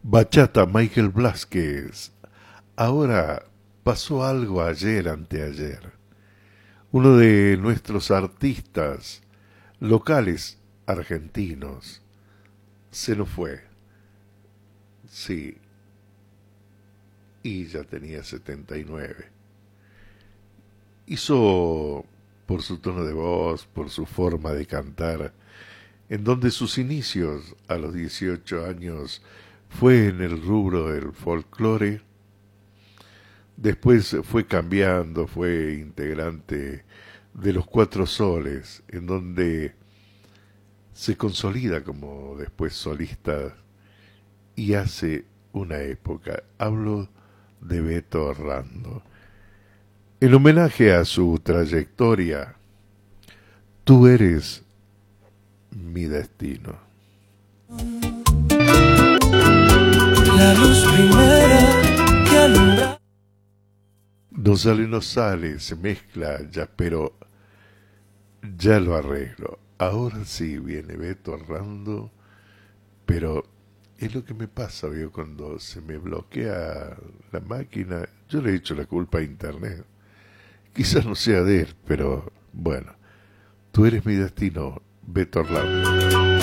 Bachata, Michael Blázquez. Ahora pasó algo ayer, anteayer. Uno de nuestros artistas locales argentinos se nos fue. Sí, y ya tenía 79. Hizo, por su tono de voz, por su forma de cantar, en donde sus inicios a los 18 años fue en el rubro del folclore. Después fue cambiando, fue integrante de los Cuatro Soles, en donde se consolida como después solista y hace una época. Hablo de Beto Orlando. En homenaje a su trayectoria, tú eres mi destino. La luz primera que alumbra. No sale, se mezcla ya, pero ya lo arreglo. Ahora sí viene Beto Orlando, pero es lo que me pasa, veo, cuando se me bloquea la máquina. Yo le he hecho la culpa a internet. Quizás no sea de él, pero bueno. Tú eres mi destino, Beto Orlando.